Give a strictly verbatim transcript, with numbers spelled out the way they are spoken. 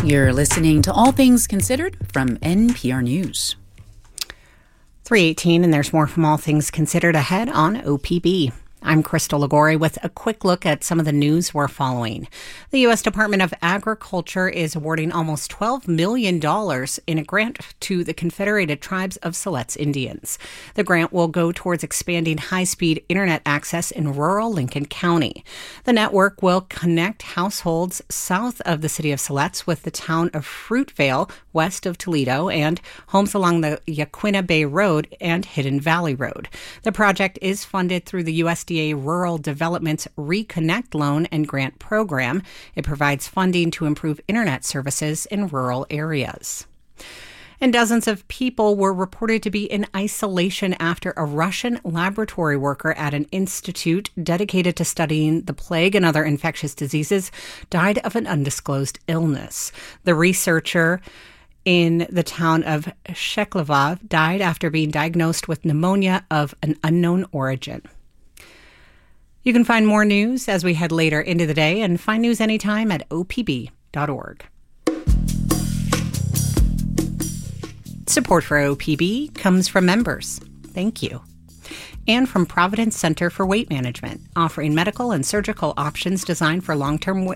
You're listening to All Things Considered from N P R News. three eighteen, and there's more from All Things Considered ahead on O P B. I'm Crystal Ligori with a quick look at some of the news we're following. The U S Department of Agriculture is awarding almost twelve million dollars in a grant to the Confederated Tribes of Siletz Indians. The grant will go towards expanding high-speed internet access in rural Lincoln County. The network will connect households south of the city of Siletz with the town of Fruitvale, west of Toledo, and homes along the Yaquina Bay Road and Hidden Valley Road. The project is funded through the U S D A Rural Development's Reconnect Loan and Grant Program. It provides funding to improve internet services in rural areas. And dozens of people were reported to be in isolation after a Russian laboratory worker at an institute dedicated to studying the plague and other infectious diseases died of an undisclosed illness. The researcher in the town of Sheklovov died after being diagnosed with pneumonia of an unknown origin. You can find more news as we head later into the day, and find news anytime at O P B dot org. Support for O P B comes from members. Thank you. And from Providence Center for Weight Management, offering medical and surgical options designed for long-term